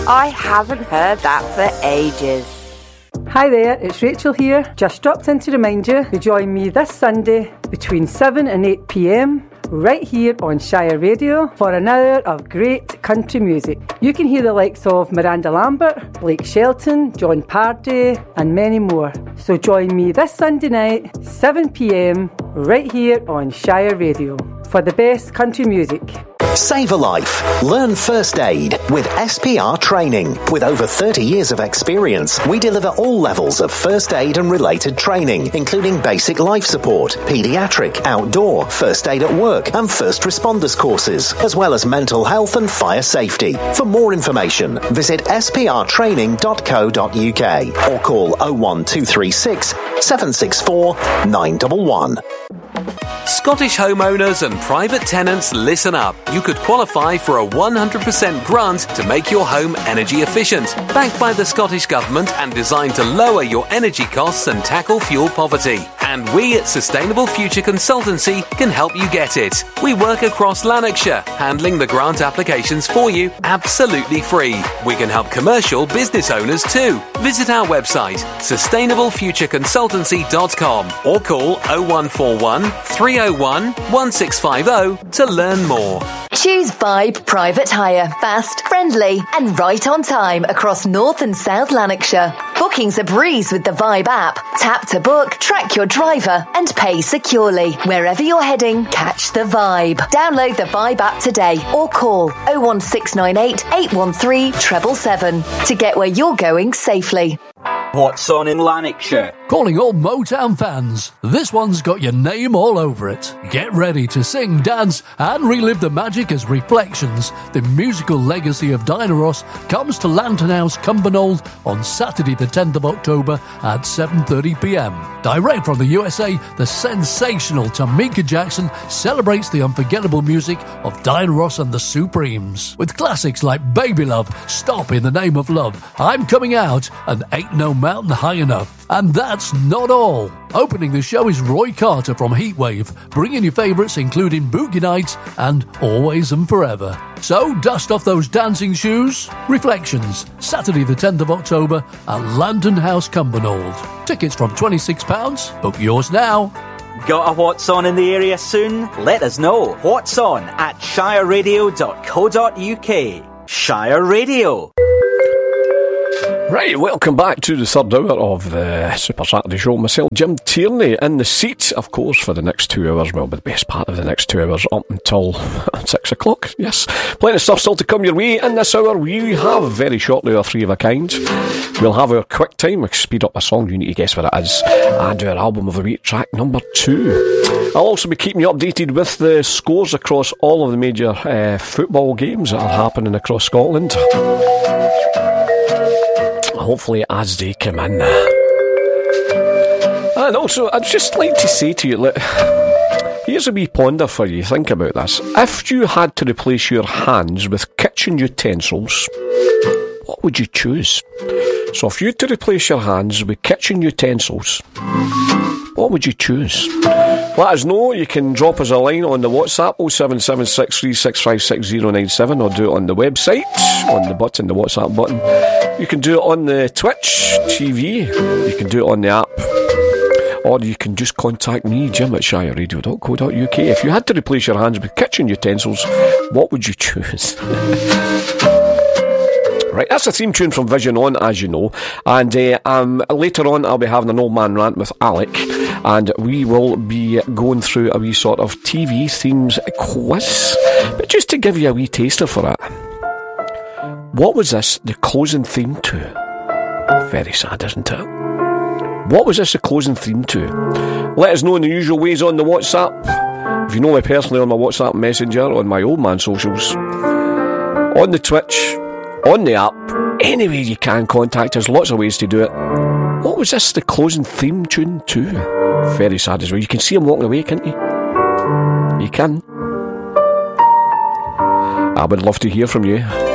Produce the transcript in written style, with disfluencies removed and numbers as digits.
I haven't heard that for ages. Hi there, it's Rachel here. Just dropped in to remind you to join me this Sunday between 7 and 8 p.m. right here on Shire Radio for an hour of great country music. You can hear the likes of Miranda Lambert, Blake Shelton, John Pardee and many more. So join me this Sunday night, 7 p.m, right here on Shire Radio for the best country music. Save a life. Learn first aid with SPR Training. With over 30 years of experience, we deliver all levels of first aid and related training, including basic life support, paediatric, outdoor, first aid at work, and first responders courses, as well as mental health and fire safety. For more information, visit sprtraining.co.uk or call 01236 764 911. Scottish homeowners and private tenants, listen up. You could qualify for a 100% grant to make your home energy efficient, backed by the Scottish Government and designed to lower your energy costs and tackle fuel poverty. And we at Sustainable Future Consultancy can help you get it. We work across Lanarkshire, handling the grant applications for you absolutely free. We can help commercial business owners too. Visit our website, sustainablefutureconsultancy.com, or call 0141 301 1650 to learn more. Choose Vibe Private Hire. Fast, friendly and right on time across North and South Lanarkshire. Bookings a breeze with the Vibe app. Tap to book, track your driver and pay securely. Wherever you're heading, catch the vibe. Download the Vibe app today or call 01698 813 777 to get where you're going safely. What's on in Lanarkshire? Calling all Motown fans. This one's got your name all over it. Get ready to sing, dance and relive the magic as Reflections, the musical legacy of Diana Ross, comes to Lantern House, Cumbernauld on Saturday the 10th of October at 7:30pm. Direct from the USA, the sensational Tamika Jackson celebrates the unforgettable music of Diana Ross and the Supremes, with classics like Baby Love, Stop in the Name of Love, I'm Coming Out and Ain't No Mountain High Enough. And that's not all. Opening the show is Roy Carter from Heatwave, bringing you favourites including Boogie Nights and Always and Forever. So dust off those dancing shoes. Reflections, Saturday the 10th of October at Lantern House, Cumbernauld. Tickets from £26. Book yours now. Got a What's On in the area soon? Let us know. What's On at shireradio.co.uk. Shire Radio. Right, welcome back to the third hour of the Super Saturday Show. Myself, Jim Tierney, in the seat, of course, for the next 2 hours. Well, the best part of the next 2 hours up until 6 o'clock. Yes, plenty of stuff still to come your way. In this hour, we have very shortly our three of a kind. We'll have our quick time, we'll speed up a song, you need to guess what it is, and our album of the week, track number 2. I'll also be keeping you updated with the scores across all of the major football games that are happening across Scotland. Hopefully as they come in. And also, I'd just like to say to you, look, here's a wee ponder for you. Think about this. If you had to replace your hands with kitchen utensils, what would you choose? So if you had to replace your hands with kitchen utensils, what would you choose? Let us know. You can drop us a line on the WhatsApp 07763656097, or do it on the website, on the button, the WhatsApp button. You can do it on the Twitch TV. You can do it on the app. Or you can just contact me, Jim at shireradio.co.uk. If you had to replace your hands with kitchen utensils, what would you choose? Right, that's a theme tune from Vision On, as you know. And later on, I'll be having an old man rant with Alec, and we will be going through a wee sort of TV themes quiz. But just to give you a wee taster for it, what was this the closing theme to? Very sad, isn't it? What was this the closing theme to? Let us know in the usual ways on the WhatsApp. If you know me personally, on my WhatsApp Messenger, on my old man socials, on the Twitch, on the app, any way you can contact us, lots of ways to do it. What was this the closing theme tune to? Very sad as well. You can see him walking away, can't you? You can. I would love to hear from you.